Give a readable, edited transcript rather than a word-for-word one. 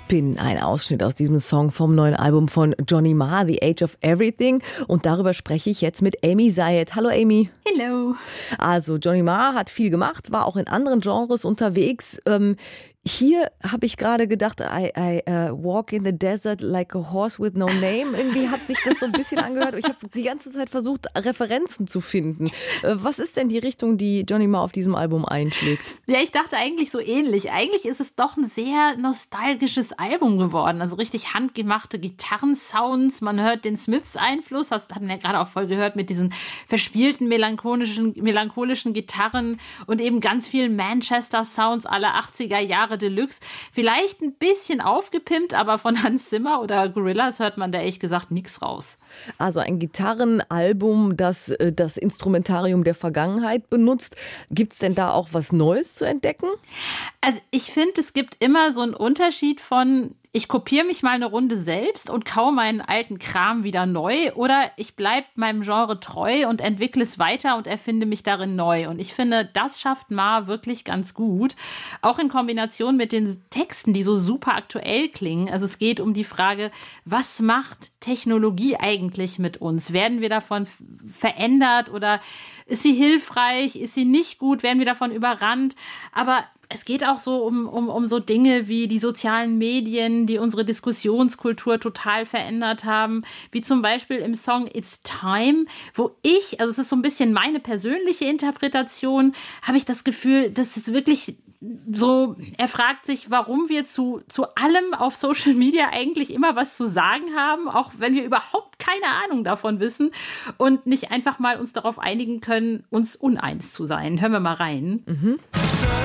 Spin, ein Ausschnitt aus diesem Song vom neuen Album von Johnny Marr, The Age of Everything. Und darüber spreche ich jetzt mit Amy Zayed. Hallo Amy. Hello. Also Johnny Marr hat viel gemacht, war auch in anderen Genres unterwegs. Hier habe ich gerade gedacht, I walk in the desert like a horse with no name. Irgendwie hat sich das so ein bisschen angehört. Ich habe die ganze Zeit versucht, Referenzen zu finden. Was ist denn die Richtung, die Johnny Marr auf diesem Album einschlägt? Ja, ich dachte eigentlich so ähnlich. Eigentlich ist es doch ein sehr nostalgisches Album geworden. Also richtig handgemachte Gitarrensounds. Man hört den Smiths-Einfluss. Das hatten wir gerade auch voll gehört mit diesen verspielten, melancholischen Gitarren und eben ganz vielen Manchester-Sounds aller 80er Jahre Deluxe. Vielleicht ein bisschen aufgepimpt, aber von Hans Zimmer oder Gorillaz hört man da ehrlich gesagt nichts raus. Also ein Gitarrenalbum, das das Instrumentarium der Vergangenheit benutzt. Gibt es denn da auch was Neues zu entdecken? Also ich finde, es gibt immer so einen Unterschied von ich kopiere mich mal eine Runde selbst und kaue meinen alten Kram wieder neu oder ich bleibe meinem Genre treu und entwickle es weiter und erfinde mich darin neu. Und ich finde, das schafft Marr wirklich ganz gut. Auch in Kombination mit den Texten, die so super aktuell klingen. Also es geht um die Frage, was macht Technologie eigentlich mit uns? Werden wir davon verändert oder ist sie hilfreich? Ist sie nicht gut? Werden wir davon überrannt? Aber es geht auch so um so Dinge wie die sozialen Medien, die unsere Diskussionskultur total verändert haben, wie zum Beispiel im Song It's Time, wo also es ist so ein bisschen meine persönliche Interpretation, habe ich das Gefühl, dass es wirklich so, er fragt sich, warum wir zu allem auf Social Media eigentlich immer was zu sagen haben, auch wenn wir überhaupt keine Ahnung davon wissen und nicht einfach mal uns darauf einigen können, uns uneins zu sein. Hören wir mal rein.